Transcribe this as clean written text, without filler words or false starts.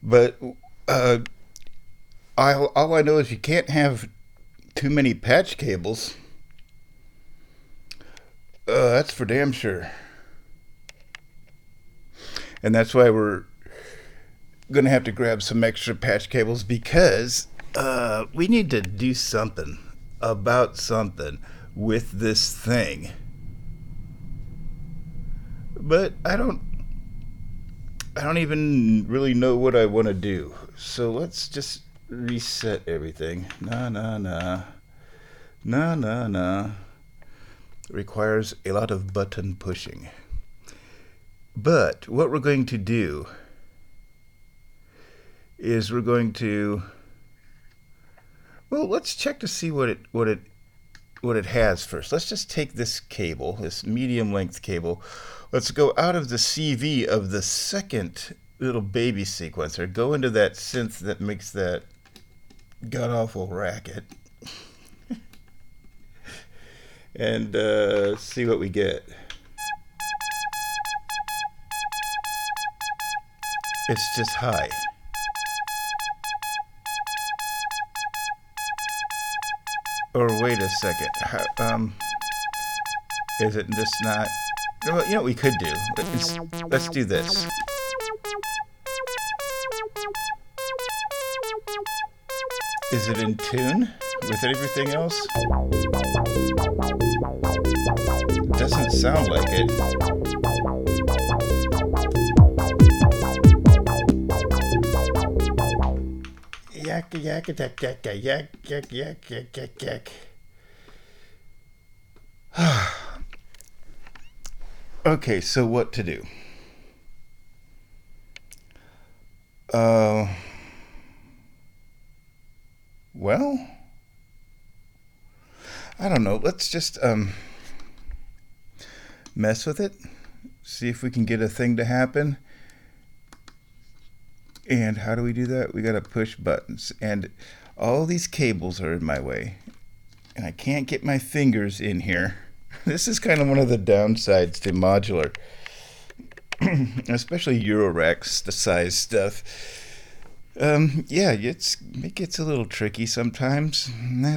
But uh, all I know is you can't have too many patch cables. That's for damn sure. And that's why we're going to have to grab some extra patch cables because we need to do something about something with this thing. But I don't even really know what I want to do. So let's just reset everything. Nah, nah, nah. Nah, nah, nah. Requires a lot of button pushing. But what we're going to do is we're going to, well, let's check to see what it has first. Let's just take this cable, this medium length cable. Let's go out of the CV of the second little baby sequencer, go into that synth that makes that god awful racket, and see what we get. It's just high. Or wait a second. Is it just not? Well, you know what we could do? Let's do this. Is it in tune with everything else? Doesn't sound like it. Yak yak yak yak yak yak yak yak yak yak. Okay, so what to do? Uh, well, I don't know. Let's just mess with it. See if we can get a thing to happen. And how do we do that? We gotta push buttons. And all these cables are in my way. And I can't get my fingers in here. This is kind of one of the downsides to modular. Especially Eurorack, the size stuff. Yeah, it gets a little tricky sometimes.